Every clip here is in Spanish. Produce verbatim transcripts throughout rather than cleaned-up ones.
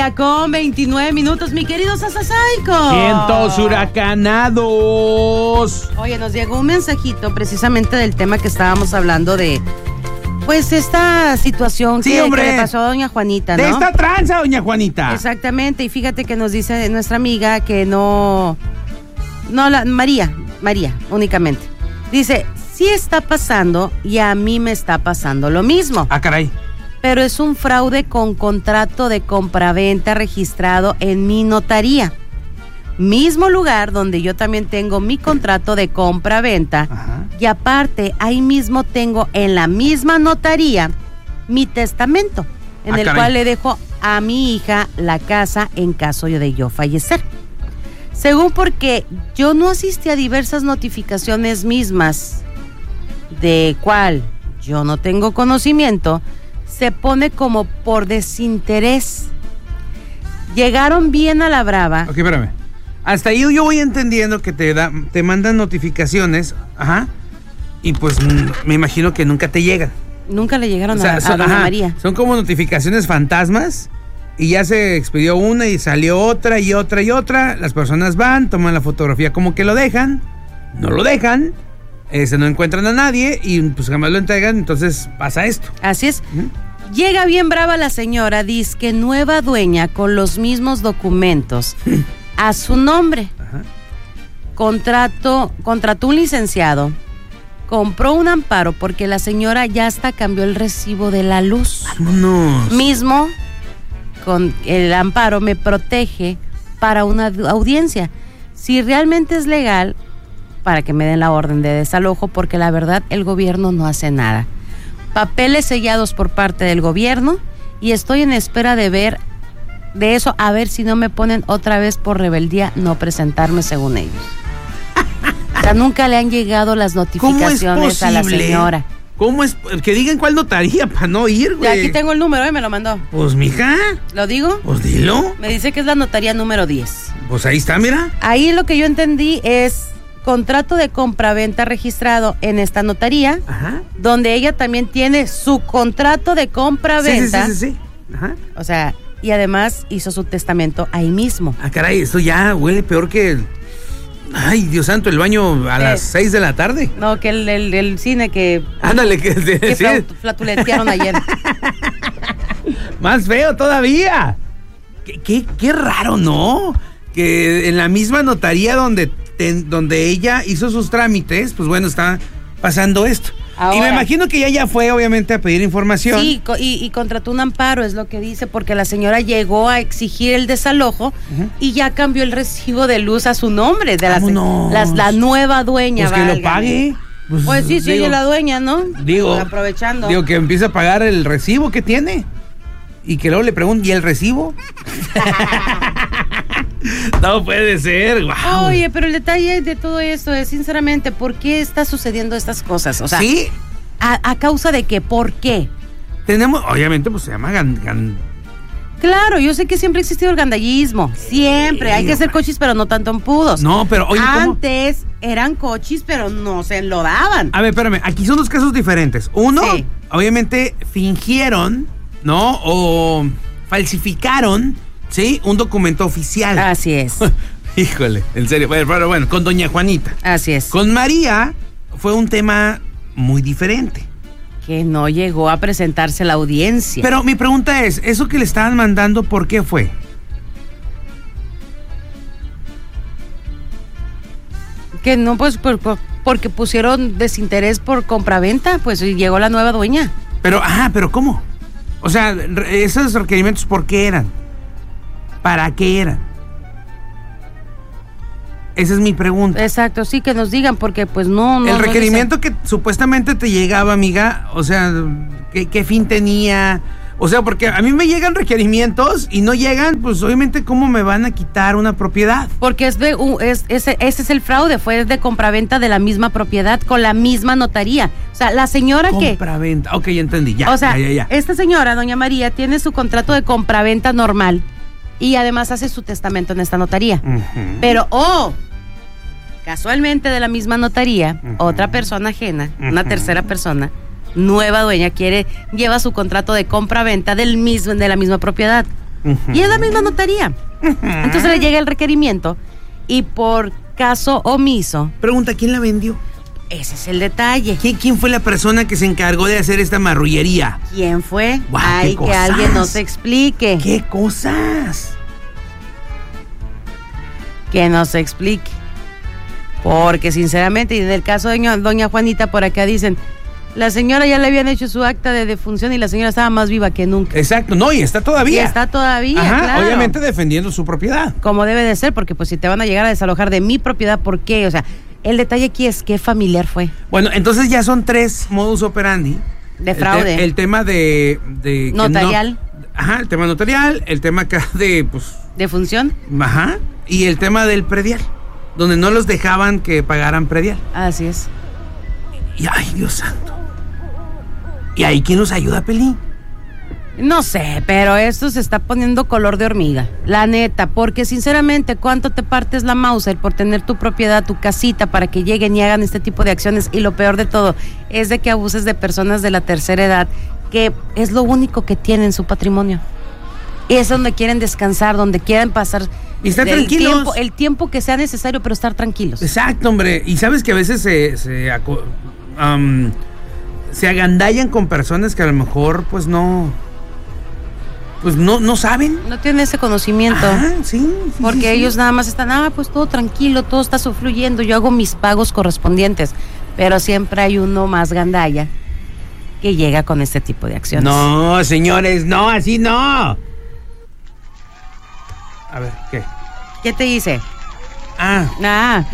día con veintinueve minutos, mi querido Sasasaico. Vientos huracanados. Oye, nos llegó un mensajito precisamente del tema que estábamos hablando de, pues, esta situación sí, que, hombre, que le pasó a doña Juanita, ¿no? De esta tranza, doña Juanita. Exactamente, y fíjate que nos dice nuestra amiga que no, no, la, María, María, únicamente. Dice, sí está pasando y a mí me está pasando lo mismo. Ah, caray. Pero es un fraude con contrato de compraventa registrado en mi notaría. Mismo lugar donde yo también tengo mi contrato de compraventa. Ajá. Y aparte, ahí mismo tengo en la misma notaría mi testamento, en Ah, el caray. cual le dejo a mi hija la casa en caso de yo fallecer. Según porque yo no asistí a diversas notificaciones mismas, de cual yo no tengo conocimiento, se pone como por desinterés. Llegaron bien a la brava. Ok, espérame. Hasta ahí yo voy entendiendo que te da, te mandan notificaciones, ajá, y pues mm, me imagino que nunca te llegan. Nunca le llegaron O sea, a, a son, doña ajá, María. son como notificaciones fantasmas y ya se expidió una y salió otra y otra y otra. Las personas van, toman la fotografía como que lo dejan, no lo dejan, eh, se no encuentran a nadie y pues jamás lo entregan, entonces pasa esto. Así es. Ujú. Llega bien brava la señora, dice que nueva dueña con los mismos documentos a su nombre. Ajá. Contrato, contrató un licenciado, compró un amparo porque la señora ya hasta cambió el recibo de la luz. Vámonos. Mismo con el amparo me protege para una audiencia. Si realmente es legal, para que me den la orden de desalojo, porque la verdad el gobierno no hace nada. Papeles sellados por parte del gobierno y estoy en espera de ver de eso, a ver si no me ponen otra vez por rebeldía no presentarme según ellos. O sea, nunca le han llegado las notificaciones a la señora. ¿Cómo es? Que digan cuál notaría para no ir, Y güey. aquí tengo el número, ¿eh? Me lo mandó. Pues, mija, ¿Lo digo? pues dilo. Me dice que es la notaría número diez. Pues ahí está, mira. Ahí lo que yo entendí es contrato de compraventa registrado en esta notaría, Ajá. donde ella también tiene su contrato de compraventa. Sí, sí, sí, sí, sí. Ajá. O sea, y además hizo su testamento ahí mismo. Ah, caray, esto ya huele peor que... Ay, Dios santo, el baño a ¿Qué? las seis de la tarde. No, que el, el, el cine que, Ándale, que... que sí. flau- flatulentearon ayer. Más feo todavía. Qué, qué, qué raro, ¿no? Que en la misma notaría donde, ten- donde ella hizo sus trámites, pues bueno, está pasando esto. Ahora. Y me imagino que ella ya fue, obviamente, a pedir información. Sí, co- y, y contrató un amparo, es lo que dice, porque la señora llegó a exigir el desalojo Ujú. y ya cambió el recibo de luz a su nombre, de la, se- Vámonos. las- la nueva dueña. Pues que lo válgame. pague. Pues, Pues sí, sí, digo, ella es la dueña, ¿no? Digo, aprovechando. Digo, que empiece a pagar el recibo que tiene. Y que luego le pregunte, ¿y el recibo? No puede ser, wow. Oye, pero el detalle de todo esto es, sinceramente, ¿por qué está sucediendo estas cosas? O sea, Sí, ¿a, a causa de qué? ¿Por qué? tenemos, obviamente, pues se llama gan, gan- Claro, yo sé que siempre ha existido el gandallismo. Siempre. Hay que ser cochis, pero no tanto empudos. No, pero oye, ¿cómo? Antes eran cochis, pero no se enlodaban. A ver, espérame, aquí son dos casos diferentes. Uno, Sí. obviamente, fingieron, ¿no? O falsificaron, ¿sí? Un documento oficial. Así es. Híjole, en serio. Bueno, pero bueno, con doña Juanita. Así es. Con María fue un tema muy diferente. Que no llegó a presentarse la audiencia. Pero mi pregunta es, ¿eso que le estaban mandando, por qué fue? Que no, pues, por- por- porque pusieron desinterés por compraventa, pues y llegó la nueva dueña. Pero, ah, pero ¿cómo? O sea, re- esos requerimientos, ¿por qué eran? ¿Para qué eran? Esa es mi pregunta. Exacto, sí, que nos digan, porque pues no, no. El no requerimiento que supuestamente te llegaba, amiga, o sea, ¿qué, qué fin tenía? O sea, porque a mí me llegan requerimientos y no llegan, pues obviamente, ¿cómo me van a quitar una propiedad? Porque es de, uh, es, ese, ese es el fraude, fue de compraventa de la misma propiedad con la misma notaría. O sea, la señora que... Compraventa. Ok, ya entendí, ya, o sea, ya, ya, ya. esta señora, doña María, tiene su contrato de compraventa normal y además hace su testamento en esta notaría. Ujú. Pero, oh, casualmente de la misma notaría, Ujú. otra persona ajena, una Ujú. tercera persona, nueva dueña, quiere, lleva su contrato de compra-venta del mismo, de la misma propiedad. Uh-huh. Y es la misma notaría. Uh-huh. Entonces le llega el requerimiento y por caso omiso. Pregunta, ¿quién la vendió? Ese es el detalle. ¿Quién, ¿Quién fue la persona que se encargó de hacer esta marrullería? ¿Quién fue? Wow, Ay, que alguien nos explique. ¿Qué cosas? Que nos explique. Porque sinceramente, y en el caso de doña, doña Juanita, por acá dicen, la señora ya le habían hecho su acta de defunción y la señora estaba más viva que nunca. Exacto, no, y está todavía. Y está todavía, Ajá, claro. Obviamente defendiendo su propiedad. Como debe de ser, porque pues si te van a llegar a desalojar de mi propiedad, ¿por qué? O sea, el detalle aquí es qué familiar fue. Bueno, entonces ya son tres modus operandi. De fraude. El, te, el tema de... de notarial. No, ajá, el tema notarial, el tema acá de, pues... ¿De función? Ajá, y el tema del predial, donde no los dejaban que pagaran predial. Así es. Y ay, Dios santo. ¿Y ahí quién nos ayuda, Pelín? No sé, pero esto se está poniendo color de hormiga, la neta, porque sinceramente, ¿cuánto te partes la Mauser por tener tu propiedad, tu casita, para que lleguen y hagan este tipo de acciones? Y lo peor de todo es de que abuses de personas de la tercera edad, que es lo único que tienen su patrimonio. Y es donde quieren descansar, donde quieren pasar y estar el tranquilos. Tiempo, el tiempo que sea necesario, pero estar tranquilos. Exacto, hombre. Y sabes que a veces se... se um, se agandallan con personas que a lo mejor pues no pues no no saben, no tienen ese conocimiento. Ah, sí, sí, porque sí, ellos sí. nada más están, ah, pues todo tranquilo, todo está fluyendo, yo hago mis pagos correspondientes, pero siempre hay uno más gandalla que llega con este tipo de acciones. No, señores, no, así no. A ver, ¿qué? ¿Qué te dice? Ah. Ah.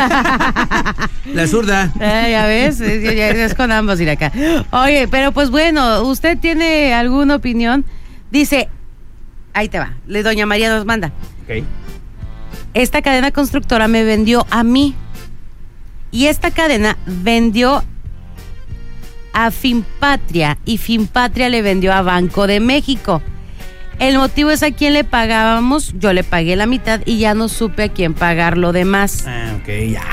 La zurda. Ah, ya ves, es, es con ambos ir acá. Oye, pero pues bueno, ¿usted tiene alguna opinión? Dice, ahí te va, le doña María nos manda. Ok. Esta cadena constructora me vendió a mí. Y esta cadena vendió a Finpatria. Y Finpatria le vendió a Banco de México. El motivo es a quién le pagábamos, yo le pagué la mitad y ya no supe a quién pagar lo demás. Ah, ok, ya.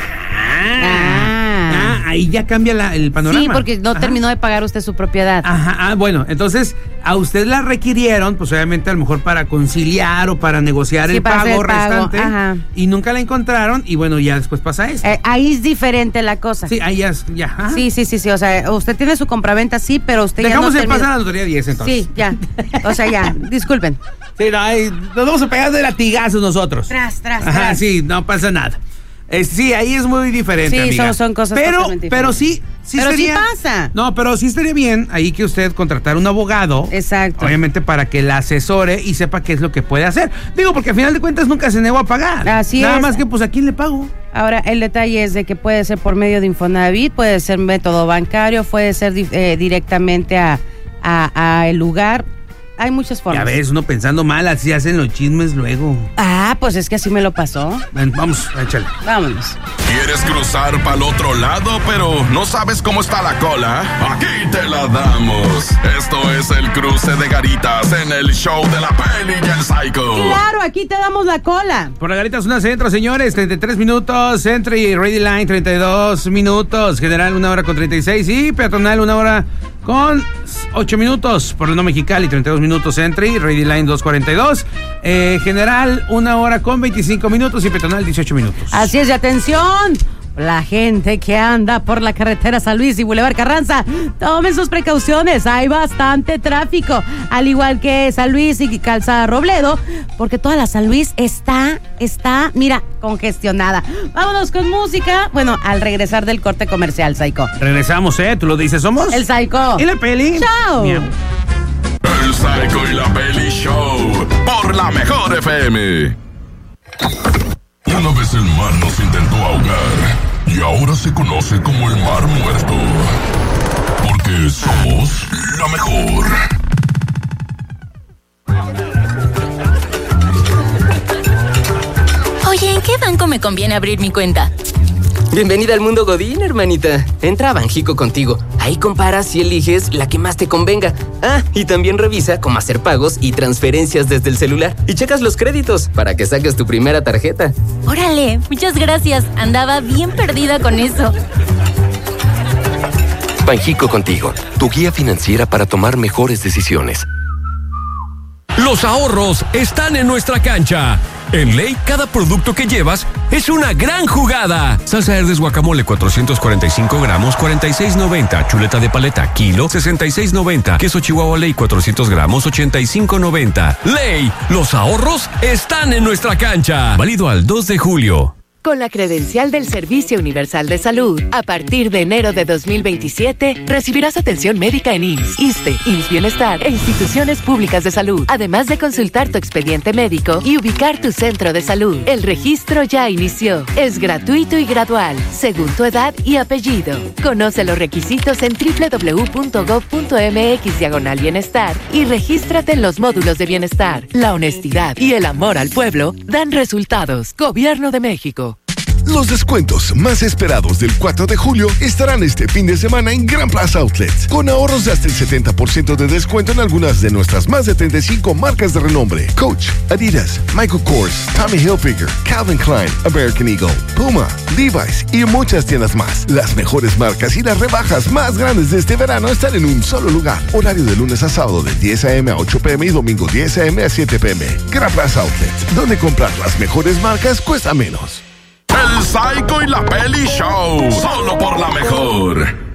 Ah, ah ahí ya cambia la, el panorama. Sí, porque no Ajá. terminó de pagar usted su propiedad. Ajá, ah, bueno, entonces a usted la requirieron, pues obviamente a lo mejor para conciliar o para negociar Sí, el, para pago hacer el pago, restante. ajá. Y nunca la encontraron y bueno, ya después pasa eso. Eh, ahí es diferente la cosa. Sí, ahí ya, ya. Ajá. Sí, sí, sí, sí, o sea, usted tiene su compraventa, sí, pero usted Dejamos ya no el terminó. pasar a la notaría diez entonces. Sí, ya, o sea, ya, disculpen. Sí, no, ahí nos vamos a pegar de latigazos nosotros. Tras, tras, Ajá, tras. sí, no pasa nada. Eh, sí, ahí es muy diferente, Sí, amiga. son, son cosas pero, totalmente pero diferentes. sí, sí pero sería, sí pasa. No, pero sí estaría bien ahí que usted contratara un abogado. Exacto. Obviamente para que la asesore y sepa qué es lo que puede hacer. Digo, porque al final de cuentas nunca se negó a pagar. Así Nada es. más que pues a quién le pago. Ahora, el detalle es de que puede ser por medio de Infonavit, puede ser método bancario, puede ser eh, directamente a, a, a el lugar. Hay muchas formas. Ya ves, uno pensando mal, así hacen los chismes luego. Ah, pues es que así me lo pasó. Ven, vamos, échale. Vámonos. ¿Quieres cruzar para el otro lado, pero no sabes cómo está la cola? Aquí te la damos. Esto es el cruce de garitas en el show de la Peli y el Psycho. Claro, aquí te damos la cola. Por la garita zona centro, señores, treinta y tres minutos, centro y Ready Line treinta y dos minutos, general una hora con treinta y seis y peatonal una hora con ocho minutos, por el no Mexicali treinta y dos minutos, entry, Ready Line dos cuarenta y dos, eh, general una hora con veinticinco minutos y peatonal dieciocho minutos. Así es, y atención, la gente que anda por la carretera San Luis y Boulevard Carranza, tomen sus precauciones, hay bastante tráfico, al igual que San Luis y Calzada Robledo, porque toda la San Luis está, está, mira, congestionada. Vámonos con música, bueno, al regresar del corte comercial, Psycho. Regresamos, ¿eh? ¿Tú lo dices? ¿Somos? El Psycho. ¿Y la Peli? ¡Chao! Miau. El Psycho y la Peli Show por la Mejor F M. Una vez el mar nos intentó ahogar y ahora se conoce como el Mar Muerto. Porque somos la mejor. Oye, ¿en qué banco me conviene abrir mi cuenta? Bienvenida al mundo Godín, hermanita. Entra a Banjico Contigo. Ahí comparas y eliges la que más te convenga. Ah, y también revisa cómo hacer pagos y transferencias desde el celular. Y checas los créditos para que saques tu primera tarjeta. Órale, muchas gracias. Andaba bien perdida con eso. Banjico Contigo, tu guía financiera para tomar mejores decisiones. Los ahorros están en nuestra cancha. En Ley, cada producto que llevas es una gran jugada. Salsa Herdes guacamole cuatrocientos cuarenta y cinco gramos, cuarenta y seis noventa. Chuleta de paleta, kilo, sesenta y seis noventa. Queso Chihuahua Ley cuatrocientos gramos, ochenta y cinco noventa. Ley, los ahorros están en nuestra cancha. Válido al dos de julio. Con la credencial del Servicio Universal de Salud, a partir de enero de dos mil veintisiete, recibirás atención médica en I M S S, ISSSTE, I M S S Bienestar e instituciones públicas de salud, además de consultar tu expediente médico y ubicar tu centro de salud. El registro ya inició. Es gratuito y gradual, según tu edad y apellido. Conoce los requisitos en doble u doble u doble u punto gob punto eme equis diagonal bienestar y regístrate en los módulos de bienestar. La honestidad y el amor al pueblo dan resultados. Gobierno de México. Los descuentos más esperados del cuatro de julio estarán este fin de semana en Gran Plaza Outlets, con ahorros de hasta el setenta por ciento de descuento en algunas de nuestras más de treinta y cinco marcas de renombre: Coach, Adidas, Michael Kors, Tommy Hilfiger, Calvin Klein, American Eagle, Puma, Levi's y muchas tiendas más. Las mejores marcas y las rebajas más grandes de este verano están en un solo lugar. Horario de lunes a sábado de diez a.m. a ocho p.m. y domingo diez a.m. a siete p.m. Gran Plaza Outlets, donde comprar las mejores marcas cuesta menos. El Psycho y la Peli Show, solo por la mejor.